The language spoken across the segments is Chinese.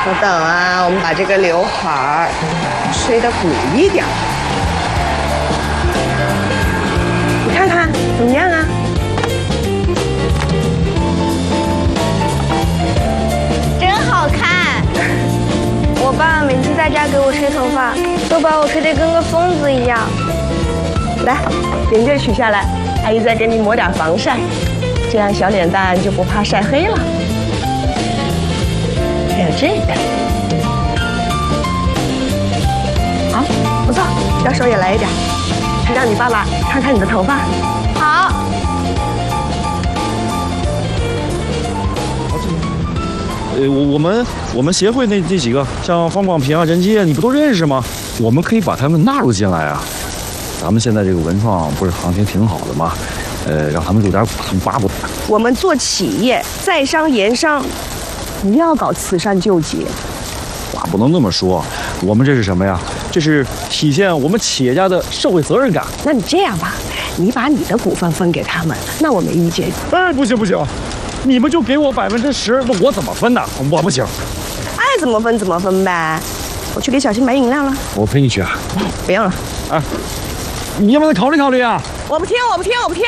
等等啊，我们把这个刘海吹得鼓一点。你看看怎么样啊？ 真好看！我爸每次在家给我吹头发，都把我吹得跟个疯子一样。 来，点缀取下来，阿姨再给你抹点防晒，这样小脸蛋就不怕晒黑了。还有这个，好，不错，右手也来一点，让你爸爸看看你的头发。 好。 我们协会那几个，像方广平啊、任基啊，你不都认识吗？我们可以把他们纳入进来啊。咱们现在这个文创不是行情挺好的吗？让他们入点股发不？ 我们做企业，在商言商，不要搞慈善救济。 话不能这么说，我们这是什么呀？这是体现我们企业家的社会责任感。 那你这样吧，你把你的股份分给他们，那我没意见。 哎，不行不行，你们就给我10%，那我怎么分呢？我不行。 爱怎么分怎么分呗。我去给小新买饮料了。 我陪你去啊。 不用了。 啊，你要不要考虑考虑啊？ 我不听，我不听，我不听。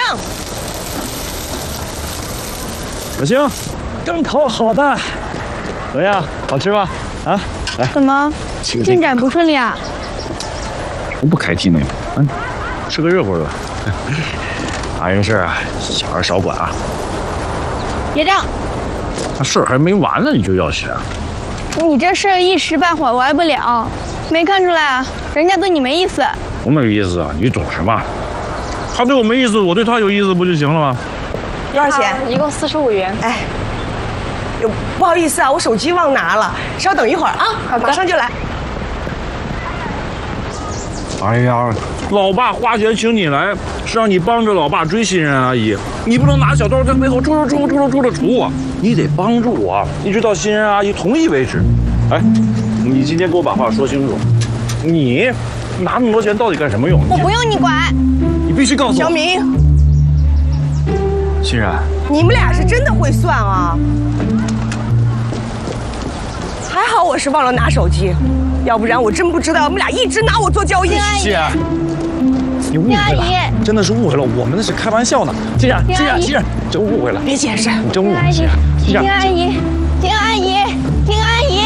小星，刚烤好的，怎么样？好吃吧？啊，来。 怎么进展不顺利啊？ 我不开题那个，吃个热乎的。大人事啊，小孩少管啊。 别这样， 那事儿还没完呢，你就要钱？ 你这事儿一时半会儿完不了，没看出来啊？人家对你没意思。 我没意思啊，你懂什么？他对我没意思，我对他有意思不就行了吗？ 多少钱？ 一共45元。 哎，不好意思啊，我手机忘拿了，稍等一会儿啊，马上就来。 哎呀，老爸花钱请你来，是让你帮着老爸追新人阿姨，你不能拿小刀在背后戳的杵我，你得帮助我，一直到新人阿姨同意为止。哎，你今天给我把话说清楚，你拿那么多钱到底干什么用？ 我不用你管。 你必须告诉我。 小明， 欣然， 你们俩是真的会算啊！还好我是忘了拿手机，要不然我真不知道你们俩一直拿我做交易。 欣然，你误会了，真的是误会了，我们那是开玩笑呢。欣然，真误会了， 别解释， 你真误会了。 听阿姨，听阿姨，听阿姨。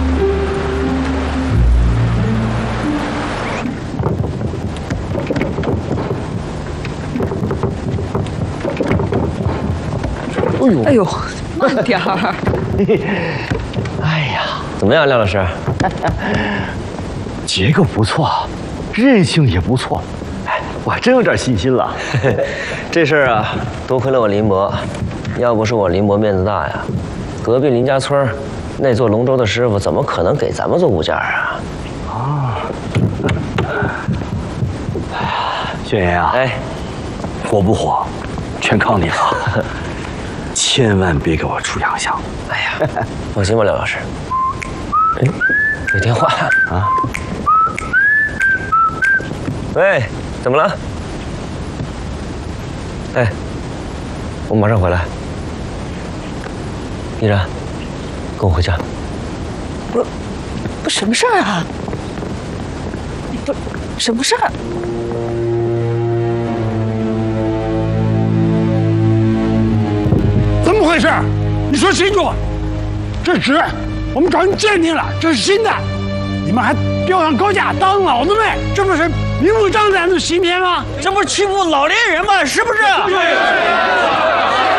哎呦，慢点儿。 哎呀，怎么样，廖老师？结构不错，韧性也不错，哎，我真有点信心了。 这事儿啊，多亏了我林伯，要不是我林伯面子大呀，隔壁林家村那做龙舟的师傅怎么可能给咱们做物件啊？ 啊，轩爷啊， 哎， 火不火，全靠你了。千万别给我出洋相！ 哎呀，放心吧，廖老师。哎，有电话啊！喂，怎么了？哎，我马上回来。依然，跟我回家。 不，什么事儿啊？不，什么事儿？ 怎么回事？你说清楚！这纸我们找人鉴定了，这是新的，你们还吊上高价当老子卖，这不是明目张胆的行骗吗？ 这不是欺负老年人吗？是不是？